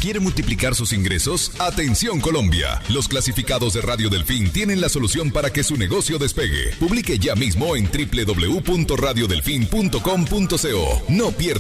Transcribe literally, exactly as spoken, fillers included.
¿Quiere multiplicar sus ingresos? Atención Colombia. Los clasificados de Radio Delfín tienen la solución para que su negocio despegue. Publique ya mismo en doble u doble u doble u punto radio delfín punto com punto co. No pierda